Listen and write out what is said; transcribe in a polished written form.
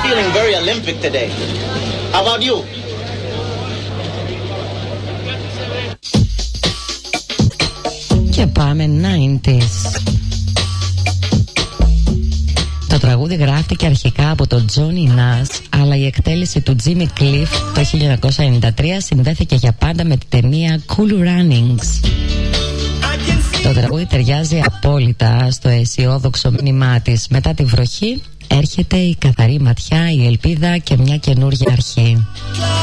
feeling very Olympic today. How about you? Και πάμε 90s. Το τραγούδι γράφτηκε αρχικά από τον Johnny Nash, αλλά η εκτέλεση του Jimmy Cliff το 1993 συνδέθηκε για πάντα με την ταινία Cool Runnings. Το τραγούδι ταιριάζει απόλυτα στο αισιόδοξο μήνυμά της. Μετά τη βροχή έρχεται η καθαρή ματιά, η ελπίδα και μια καινούργια αρχή.